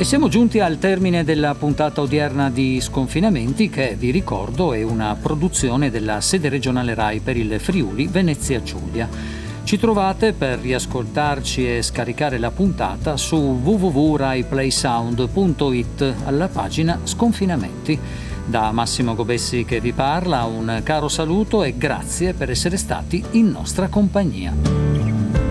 E siamo giunti al termine della puntata odierna di Sconfinamenti, che, vi ricordo, è una produzione della sede regionale RAI per il Friuli Venezia Giulia. Ci trovate per riascoltarci e scaricare la puntata su www.raiplaysound.it alla pagina Sconfinamenti. Da Massimo Gobessi che vi parla, un caro saluto e grazie per essere stati in nostra compagnia.